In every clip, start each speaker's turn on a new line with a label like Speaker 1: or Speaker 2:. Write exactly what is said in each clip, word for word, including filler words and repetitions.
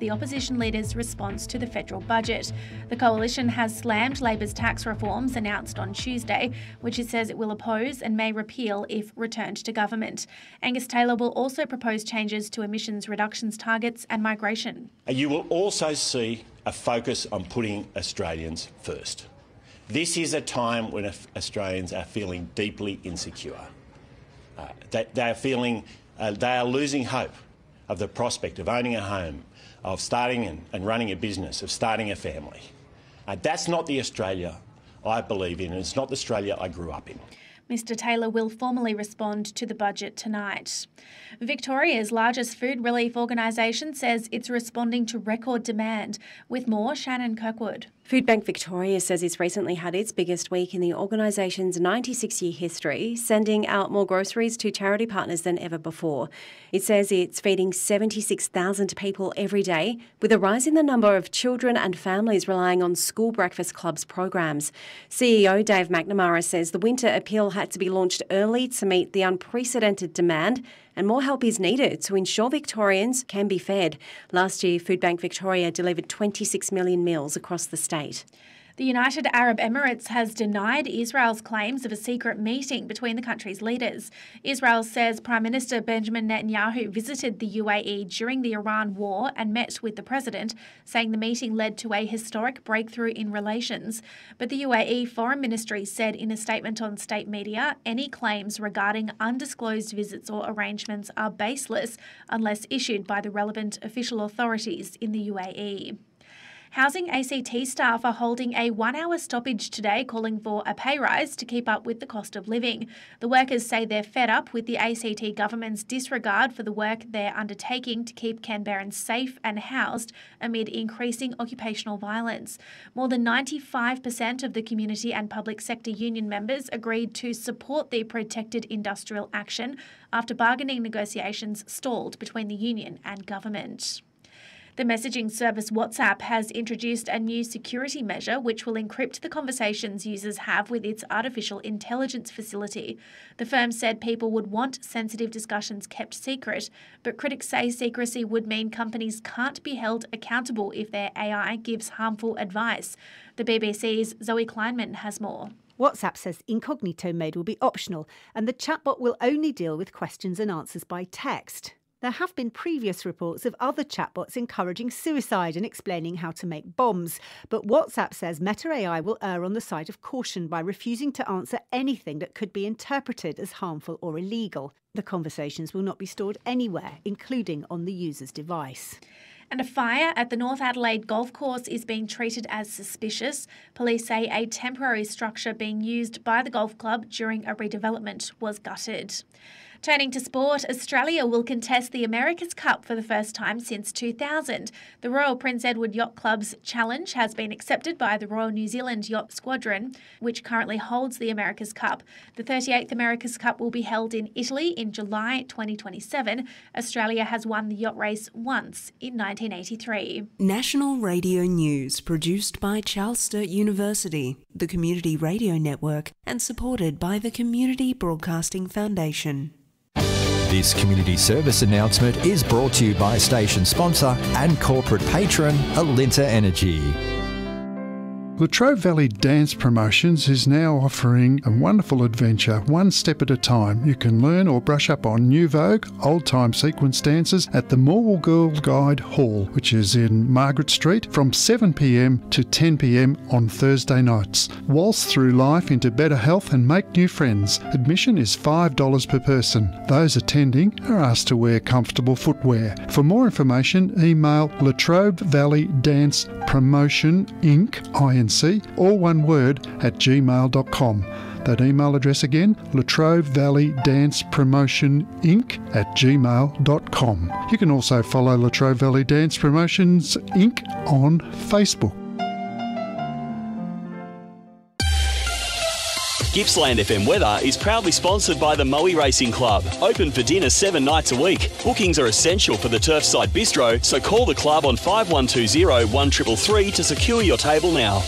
Speaker 1: the opposition leader's response to the federal budget. The coalition has slammed Labor's tax reforms announced on Tuesday, which it says it will oppose and may repeal if returned to government. Angus Taylor will also propose changes to emissions reductions targets and migration.
Speaker 2: You will also see a focus on putting Australians first. This is a time when Australians are feeling deeply insecure. Uh, they, they are feeling, uh, they are losing hope of the prospect of owning a home, of starting and, and running a business, of starting a family. Uh, that's not the Australia I believe in, and it's not the Australia I grew up in.
Speaker 1: Mister Taylor will formally respond to the budget tonight. Victoria's largest food relief organisation says it's responding to record demand. With more, Shannon Kirkwood.
Speaker 3: Foodbank Victoria says it's recently had its biggest week in the organisation's ninety-six year history, sending out more groceries to charity partners than ever before. It says it's feeding seventy-six thousand people every day, with a rise in the number of children and families relying on school breakfast clubs programs. C E O Dave McNamara says the winter appeal had to be launched early to meet the unprecedented demand, and more help is needed to ensure Victorians can be fed. Last year, Foodbank Victoria delivered twenty-six million meals across the state.
Speaker 1: The United Arab Emirates has denied Israel's claims of a secret meeting between the country's leaders. Israel says Prime Minister Benjamin Netanyahu visited the U A E during the Iran war and met with the president, saying the meeting led to a historic breakthrough in relations. But the U A E Foreign Ministry said in a statement on state media, any claims regarding undisclosed visits or arrangements are baseless unless issued by the relevant official authorities in the U A E. Housing A C T staff are holding a one-hour stoppage today, calling for a pay rise to keep up with the cost of living. The workers say they're fed up with the A C T government's disregard for the work they're undertaking to keep Canberrans safe and housed amid increasing occupational violence. More than ninety-five percent of the community and public sector union members agreed to support the protected industrial action after bargaining negotiations stalled between the union and government. The messaging service WhatsApp has introduced a new security measure which will encrypt the conversations users have with its artificial intelligence facility. The firm said people would want sensitive discussions kept secret, but critics say secrecy would mean companies can't be held accountable if their A I gives harmful advice. The B B C's Zoe Kleinman has more.
Speaker 4: WhatsApp says incognito mode will be optional and the chatbot will only deal with questions and answers by text. There have been previous reports of other chatbots encouraging suicide and explaining how to make bombs. But WhatsApp says Meta A I will err on the side of caution by refusing to answer anything that could be interpreted as harmful or illegal. The conversations will not be stored anywhere, including on the user's device.
Speaker 1: And a fire at the North Adelaide golf course is being treated as suspicious. Police say a temporary structure being used by the golf club during a redevelopment was gutted. Turning to sport, Australia will contest the America's Cup for the first time since two thousand. The Royal Prince Edward Yacht Club's challenge has been accepted by the Royal New Zealand Yacht Squadron, which currently holds the America's Cup. The thirty-eighth America's Cup will be held in Italy in July twenty twenty-seven. Australia has won the yacht race once in nineteen eighty-three.
Speaker 5: National Radio News, produced by Charles Sturt University, the Community Radio Network, and supported by the Community Broadcasting Foundation.
Speaker 6: This community service announcement is brought to you by station sponsor and corporate patron Alinta Energy.
Speaker 7: Latrobe Valley Dance Promotions is now offering a wonderful adventure, one step at a time. You can learn or brush up on New Vogue, old-time sequence dances at the Morwell Girl Guide Hall, which is in Margaret Street, from seven p m to ten p m on Thursday nights. Waltz through life into better health and make new friends. Admission is five dollars per person. Those attending are asked to wear comfortable footwear. For more information, email Latrobe Valley Dance Promotion Incorporated, I N C, all one word, at gmail dot com. That email address again, Latrobe Valley Dance Promotion Incorporated at gmail dot com. You can also follow Latrobe Valley Dance Promotions Incorporated on Facebook.
Speaker 8: Gippsland F M weather is proudly sponsored by the Moe Racing Club. Open for dinner seven nights a week. Bookings are essential for the Turfside Bistro, so call the club on five one two zero, one three three three to secure your table now.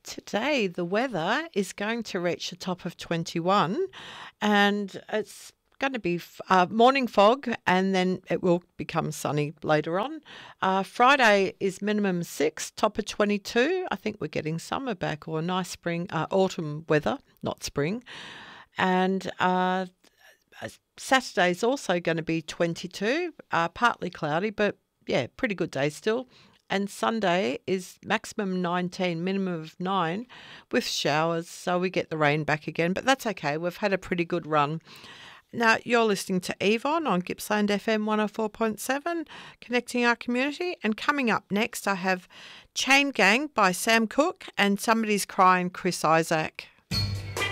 Speaker 9: Today, the weather is going to reach the top of twenty-one, and it's going to be uh, morning fog, and then it will become sunny later on. Uh, Friday is minimum six, top of twenty-two. I think we're getting summer back, or nice spring, uh, autumn weather, not spring. And uh, Saturday is also going to be twenty-two, uh, partly cloudy, but yeah, pretty good day still. And Sunday is maximum nineteen, minimum of nine, with showers, so we get the rain back again. But that's okay. We've had a pretty good run. Now, you're listening to Yvonne on Gippsland F M one oh four point seven, connecting our community. And coming up next, I have Chain Gang by Sam Cooke and Somebody's Crying, Chris Isaak.